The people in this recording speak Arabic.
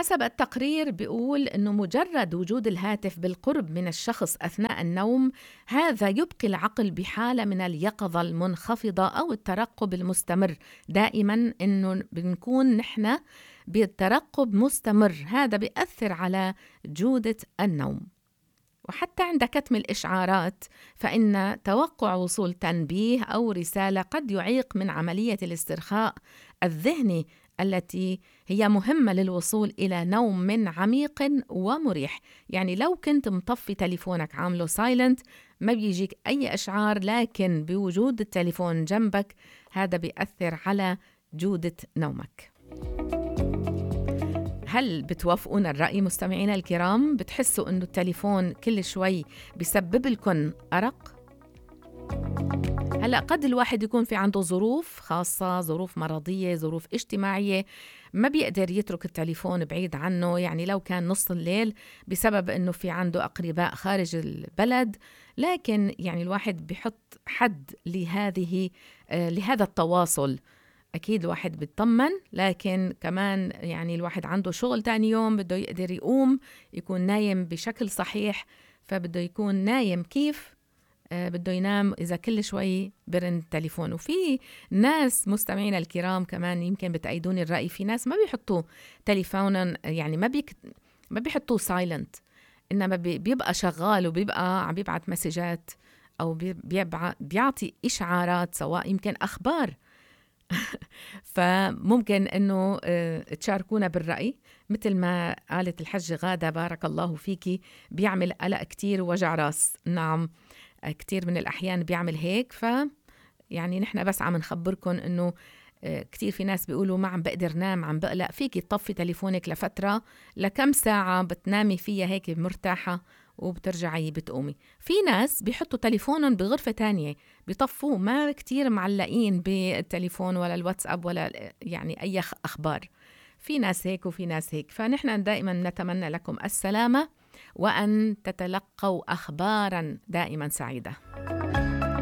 حسب التقرير بيقول إنه مجرد وجود الهاتف بالقرب من الشخص أثناء النوم هذا يبقي العقل بحالة من اليقظة المنخفضة أو الترقب المستمر. دائما إنه بنكون نحن بالترقب مستمر، هذا بيأثر على جودة النوم. وحتى عند كتم الإشعارات فإن توقع وصول تنبيه أو رسالة قد يعيق من عملية الاسترخاء الذهني التي هي مهمة للوصول إلى نوم عميق ومريح. يعني لو كنت مطفي تليفونك عامله سايلنت ما بيجيك أي إشعار، لكن بوجود التليفون جنبك هذا بيأثر على جودة نومك. هل بتوافقون الرأي مستمعينا الكرام؟ بتحسوا إنه التليفون كل شوي بيسبب لكم أرق؟ هلأ قد الواحد يكون في عنده ظروف خاصة، ظروف مرضية، ظروف اجتماعية، ما بيقدر يترك التليفون بعيد عنه. يعني لو كان نص الليل بسبب إنه في عنده أقرباء خارج البلد، لكن يعني الواحد بيحط حد لهذا التواصل. أكيد الواحد بيطمن، لكن كمان يعني الواحد عنده شغل تاني يوم، بده يقدر يقوم يكون نايم بشكل صحيح، فبده يكون نايم كيف؟ بده ينام إذا كل شوي برن التليفون. وفي ناس مستمعين الكرام كمان يمكن بتأيدوني الرأي، في ناس ما بيحطوا تليفونا، يعني ما بيحطوه سايلنت، إنما بيبقى شغال وبيبقى عم بيبعت مسجات أو بيعطي إشعارات، سواء يمكن أخبار. فممكن أنه تشاركونا بالرأي. مثل ما قالت الحجة غادة بارك الله فيكي، بيعمل قلق كتير ووجع راس. نعم، كتير من الأحيان بيعمل هيك. يعني نحن بس عم نخبركن أنه كتير في ناس بيقولوا ما عم بقدر نام، عم بقلق. فيكي تطفي تليفونك لفترة، لكم ساعة بتنامي فيها هيك مرتاحة وبترجعي بتقومي. في ناس بيحطوا تليفونهم بغرفة تانية، بيطفوه، ما كتير معلقين بالتليفون ولا الواتساب ولا يعني أي أخبار. في ناس هيك وفي ناس هيك. فنحن دائما نتمنى لكم السلامة وأن تتلقوا أخبارا دائما سعيدة.